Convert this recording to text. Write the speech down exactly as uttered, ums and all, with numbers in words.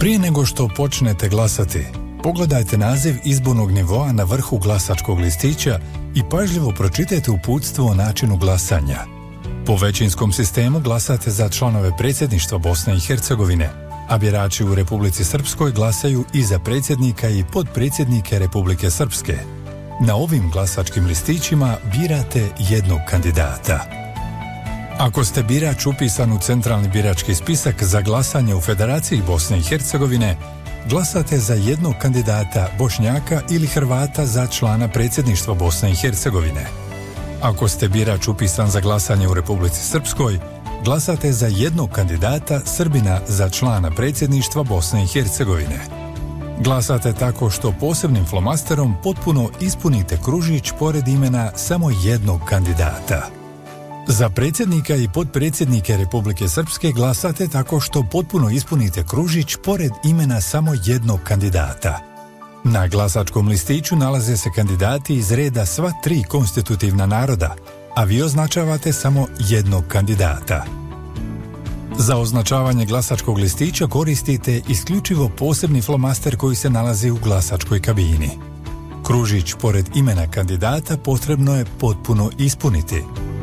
Prije nego što počnete glasati, pogledajte naziv izbornog nivoa na vrhu glasačkog listića i pažljivo pročitajte uputstvo o načinu glasanja. Po većinskom sistemu glasate za članove predsjedništva Bosne i Hercegovine, a birači u Republici Srpskoj glasaju i za predsjednika i potpredsjednike Republike Srpske. Na ovim glasačkim listićima birate jednog kandidata. Ako ste birač upisan u centralni birački spisak za glasanje u Federaciji Bosne i Hercegovine, glasate za jednog kandidata Bošnjaka ili Hrvata za člana predsjedništva Bosne i Hercegovine. Ako ste birač upisan za glasanje u Republici Srpskoj, glasate za jednog kandidata Srbina za člana predsjedništva Bosne i Hercegovine. Glasate tako što posebnim flomasterom potpuno ispunite kružić pored imena samo jednog kandidata. Za predsjednika i potpredsjednike Republike Srpske glasate tako što potpuno ispunite kružić pored imena samo jednog kandidata. Na glasačkom listiću nalaze se kandidati iz reda sva tri konstitutivna naroda, a vi označavate samo jednog kandidata. Za označavanje glasačkog listića koristite isključivo posebni flomaster koji se nalazi u glasačkoj kabini. Kružić pored imena kandidata potrebno je potpuno ispuniti.